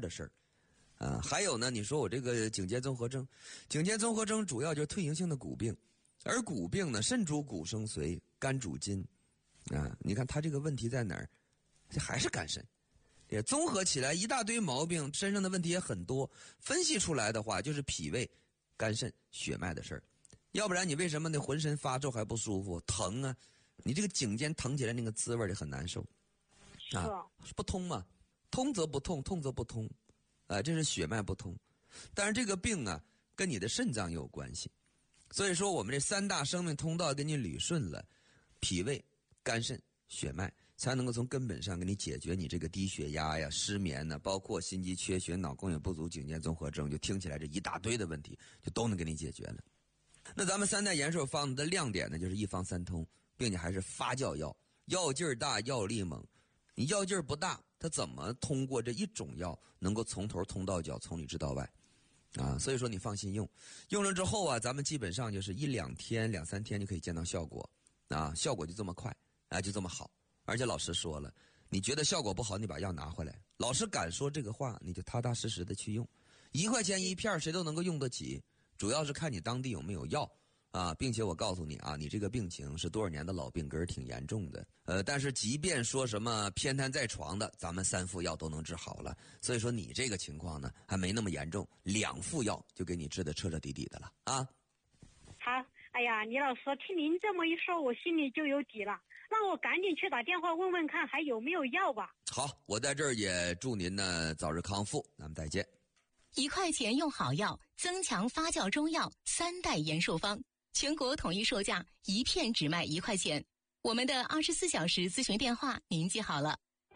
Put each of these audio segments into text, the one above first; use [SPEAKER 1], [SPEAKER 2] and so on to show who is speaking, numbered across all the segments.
[SPEAKER 1] 的事儿。还有呢，你说我这个颈肩综合征，颈肩综合征主要就是退行性的骨病，而骨病呢，肾主骨生髓，肝主筋，你看他这个问题在哪儿？这还是肝肾，也综合起来一大堆毛病，身上的问题也很多，分析出来的话就是脾胃、肝肾、血脉的事儿。要不然你为什么那浑身发皱还不舒服，疼啊？你这个颈肩疼起来那个滋味就很难受，不通嘛，通则不痛，痛则不通。这是血脉不通，但是这个病啊，跟你的肾脏有关系，所以说我们这三大生命通道给你捋顺了，脾胃、肝肾、血脉，才能够从根本上给你解决你这个低血压呀、失眠呢，包括心肌缺血、脑供血不足、颈肩综合征，就听起来这一大堆的问题，就都能给你解决了。那咱们三代延寿方的亮点呢，就是一方三通，并且还是发酵药，药劲儿大，药力猛。你药劲儿不大，它怎么通过这一种药能够从头通到脚，从里治到外所以说你放心用，用了之后啊，咱们基本上就是1-2天、2-3天就可以见到效果效果就这么快就这么好。而且老师说了，你觉得效果不好，你把药拿回来，老师敢说这个话，你就踏踏实实的去用，1块钱1片谁都能够用得起，主要是看你当地有没有药并且我告诉你你这个病情是多少年的老病根，挺严重的。但是即便说什么偏瘫在床的，咱们3副药都能治好了。所以说你这个情况呢，还没那么严重，2副药就给你治得彻彻底底的了
[SPEAKER 2] 好，哎呀，李老师，听您这么一说，我心里就有底了。让我赶紧去打电话问问看还有没有药吧。
[SPEAKER 1] 好，我在这儿也祝您呢早日康复，咱们再见。
[SPEAKER 3] 1块钱用好药，增强发酵中药3代延寿方。全国统一售价，1片只卖1块钱。我们的24小时咨询电话您记好了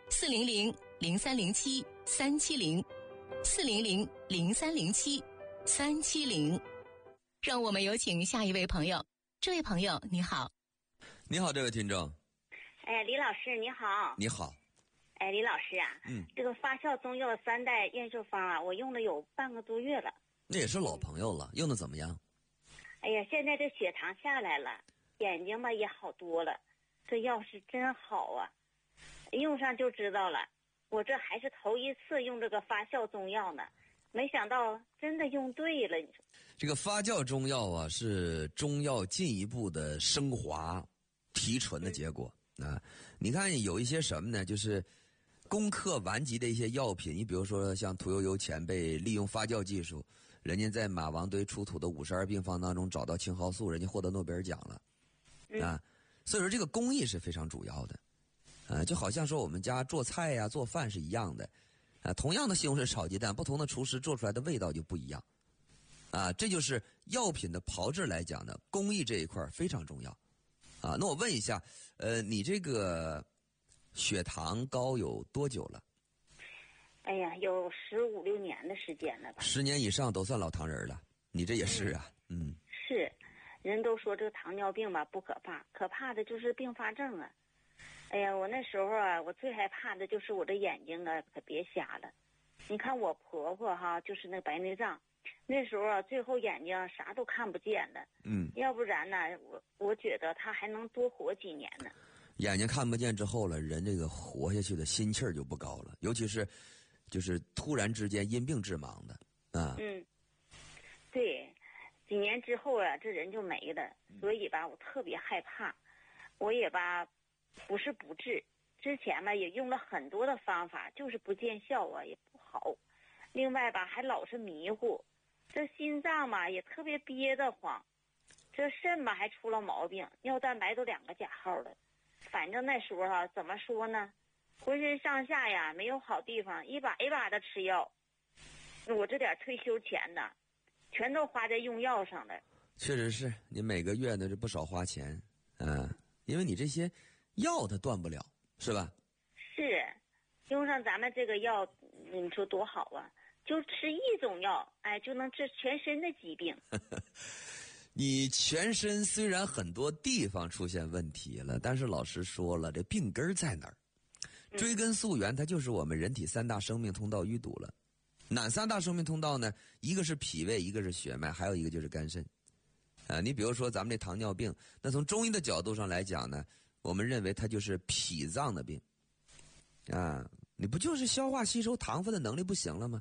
[SPEAKER 3] ，400-0307-370，400-0307-370。让我们有请下一位朋友。这位朋友你好。
[SPEAKER 1] 你好，这位听众。
[SPEAKER 2] 李老师你好。
[SPEAKER 1] 你好。
[SPEAKER 2] 李老师这个发酵中药3代延寿方我用了有半个多月了。
[SPEAKER 1] 那也是老朋友了，用的怎么样？
[SPEAKER 2] 哎呀，现在这血糖下来了，眼睛吧也好多了，这药是真好用上就知道了。我这还是头一次用这个发酵中药呢，没想到真的用对了。
[SPEAKER 1] 这个发酵中药是中药进一步的升华提纯的结果你看有一些什么呢，就是攻克顽疾的一些药品，你比如说像屠呦呦前辈利用发酵技术，人家在马王堆出土的52病方当中找到青蒿素，人家获得诺贝尔奖了所以说这个工艺是非常主要的就好像说我们家做菜呀做饭是一样的同样的西红柿炒鸡蛋，不同的厨师做出来的味道就不一样这就是药品的炮制来讲呢，工艺这一块非常重要那我问一下你这个血糖高有多久了？
[SPEAKER 2] 哎呀，有15、16年的时间了吧。
[SPEAKER 1] 10年以上都算老糖人了，你这也是
[SPEAKER 2] 是，人都说这个糖尿病吧不可怕，可怕的就是并发症哎呀，我那时候我最害怕的就是我的眼睛可别瞎了。你看我婆婆就是那白内障，那时候最后眼睛啥都看不见了要不然呢我觉得她还能多活几年呢。
[SPEAKER 1] 眼睛看不见之后了，人这个活下去的心气儿就不高了，尤其是就是突然之间因病致盲的
[SPEAKER 2] 对，几年之后这人就没了，所以吧我特别害怕。我也吧不是不治，之前吧也用了很多的方法，就是不见效也不好。另外吧还老是迷糊，这心脏嘛也特别憋得慌，这肾吧还出了毛病，尿蛋白都2个加号了。反正那时候怎么说呢，浑身上下没有好地方，一把一把的吃药。我这点退休钱呢全都花在用药上了。
[SPEAKER 1] 确实是，你每个月呢这不少花钱因为你这些药它断不了，是吧？
[SPEAKER 2] 是，用上咱们这个药你说多好就吃一种药就能治全身的疾病
[SPEAKER 1] 你全身虽然很多地方出现问题了，但是老师说了，这病根在哪儿？追根溯源，它就是我们人体3大生命通道淤堵了。哪3大生命通道呢？一个是脾胃，一个是血脉，还有一个就是肝肾你比如说咱们这糖尿病，那从中医的角度上来讲呢，我们认为它就是脾脏的病你不就是消化吸收糖分的能力不行了吗？